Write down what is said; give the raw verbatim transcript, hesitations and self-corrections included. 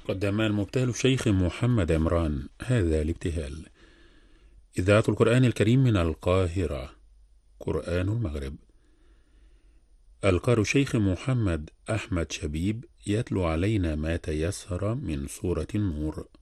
قدم المبتهل الشيخ محمد عمران هذا الابتهال. إذاعة القرآن الكريم من القاهرة، قرآن المغرب. القارئ الشيخ محمد أحمد شبيب يتلو علينا ما تيسر من سورة النور.